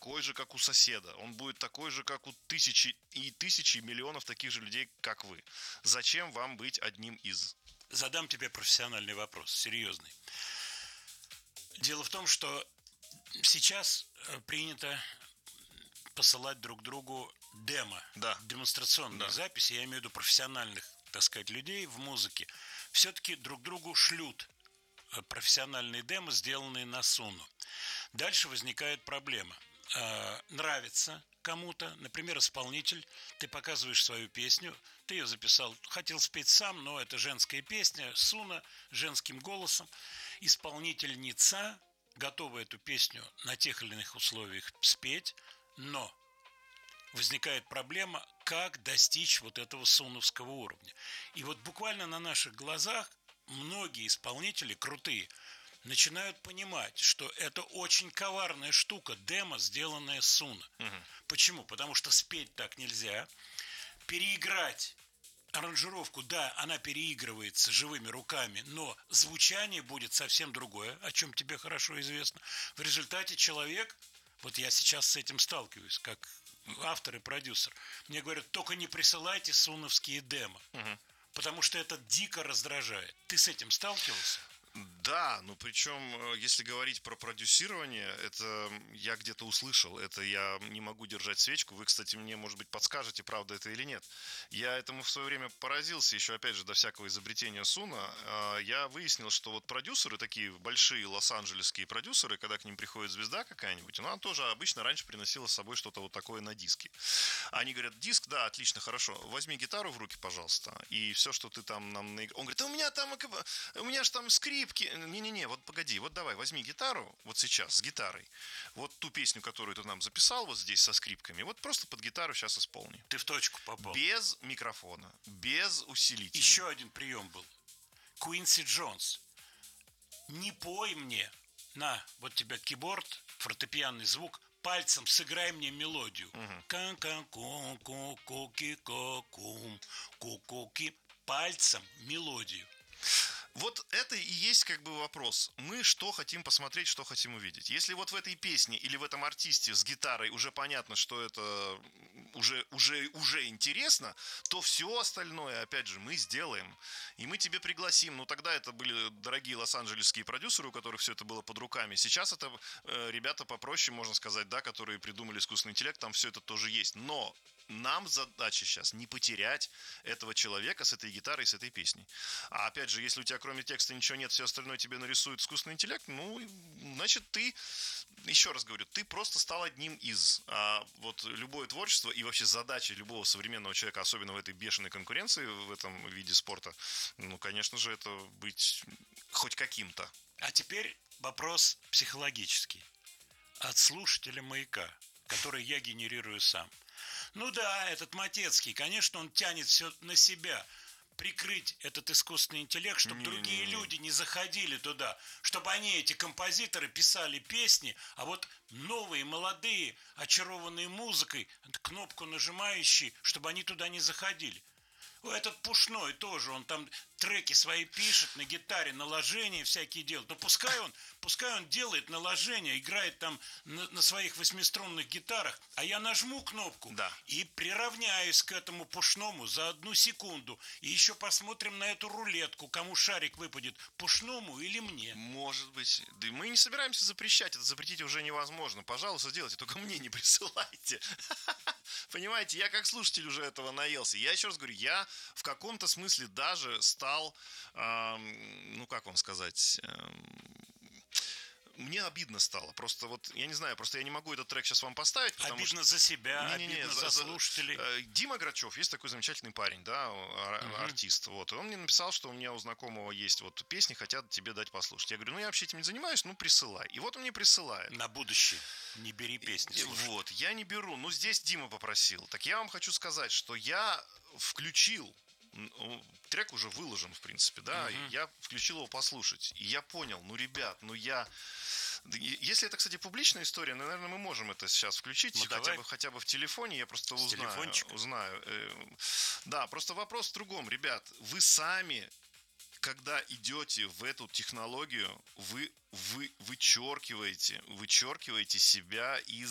такой же, как у соседа. Он будет такой же, как у тысячи и тысячи миллионов таких же людей, как вы. Зачем вам быть одним из? Задам тебе профессиональный вопрос, серьезный. Дело в том, что сейчас принято посылать друг другу демо, Да. демонстрационные записи, я имею в виду профессиональных, так сказать, людей в музыке, все-таки друг другу шлют профессиональные демо, сделанные на Суну. Дальше возникает проблема. Нравится кому-то, например, исполнитель, ты показываешь свою песню, ты ее записал, хотел спеть сам, но это женская песня, Суна, женским голосом. Исполнительница готова эту песню на тех или иных условиях спеть, но возникает проблема, как достичь вот этого суновского уровня. И вот буквально на наших глазах многие исполнители крутые начинают понимать, что это очень коварная штука, демо, сделанная с Суна. Почему? Потому что спеть так нельзя. Переиграть аранжировку, да, она переигрывается живыми руками, но звучание будет совсем другое, о чем тебе хорошо известно. В результате человек, вот я сейчас с этим сталкиваюсь, как автор и продюсер, мне говорят, только не присылайте суновские демо, потому что это дико раздражает. Ты с этим сталкивался? Да, ну причем, если говорить про продюсирование, это я где-то услышал, это я не могу держать свечку. Вы, кстати, мне, может быть, подскажете, правда это или нет. Я этому в свое время поразился, еще, опять же, до всякого изобретения Суна. Я выяснил, что вот продюсеры, такие большие лос-анджелесские продюсеры, когда к ним приходит звезда какая-нибудь, она тоже обычно раньше приносила с собой что-то вот такое на диске. Они говорят, диск, да, отлично, хорошо, возьми гитару в руки, пожалуйста, и все, что ты там нам... Он говорит, у меня же там скрипки. Не-не-не, вот погоди, вот давай, возьми гитару, вот сейчас, с гитарой. Вот ту песню, которую ты нам записал вот здесь со скрипками, вот просто под гитару сейчас исполни. Ты в точку попал. Без микрофона, без усилителя. Еще один прием был. Куинси Джонс. Не пой мне, на, вот тебе киборд, фортепианный звук, пальцем сыграй мне мелодию. Пальцем мелодию. Вот это и есть как бы вопрос. Мы что хотим посмотреть, что хотим увидеть. Если вот в этой песне или в этом артисте с гитарой уже понятно, что это уже интересно, то все остальное, опять же, мы сделаем. И мы тебе пригласим. Ну, тогда это были дорогие лос-анджелесские продюсеры, у которых все это было под руками. Сейчас это ребята попроще, можно сказать, да, которые придумали искусственный интеллект, там все это тоже есть. Но нам задача сейчас не потерять этого человека с этой гитарой, с этой песней. А опять же, если у тебя кроме текста ничего нет, все остальное тебе нарисует искусственный интеллект, ну, значит, ты, еще раз говорю, ты просто стал одним из. А вот любое творчество и вообще задача любого современного человека, особенно в этой бешеной конкуренции, в этом виде спорта, ну, конечно же, это быть хоть каким-то. А теперь вопрос психологический. От слушателя «Маяка», который я генерирую сам. Ну да, этот Матецкий, конечно, он тянет все на себя. Прикрыть этот искусственный интеллект, чтобы другие люди не заходили туда, чтобы они, эти композиторы, писали песни, а вот новые, молодые, очарованные музыкой, кнопку нажимающие, чтобы они туда не заходили. Этот Пушной тоже, он там треки свои пишет на гитаре, наложения всякие делает. Но пускай он делает наложения, играет там на своих восьмиструнных гитарах, а я нажму кнопку и приравняюсь к этому Пушному за 1 секунду. И еще посмотрим на эту рулетку, кому шарик выпадет, Пушному или мне. Может быть. Да и мы не собираемся запрещать, это запретить уже невозможно. Пожалуйста, сделайте, только мне не присылайте. Понимаете, я как слушатель уже этого наелся. Я еще раз говорю, я в каком-то смысле даже стал, ну как вам сказать, мне обидно стало. Просто вот, я не знаю, просто я не могу этот трек сейчас вам поставить. Обидно за себя, обидно за слушателей. Дима Грачев, есть такой замечательный парень, да, артист. Вот. И он мне написал, что у меня у знакомого есть вот песни, хотят тебе дать послушать. Я говорю, ну я вообще этим не занимаюсь, ну присылай. И вот он мне присылает. На будущее не бери песни. Вот, я не беру. Ну здесь Дима попросил. Так я вам хочу сказать, что я включил. Трек уже выложен, в принципе, да, я включил его послушать, и я понял, ну, ребят, ну, если это, кстати, публичная история, наверное, мы можем это сейчас включить, ну, хотя бы в телефоне, я просто узнаю. Да, просто вопрос в другом, ребят, вы сами, когда идете в эту технологию, вы вычеркиваете себя из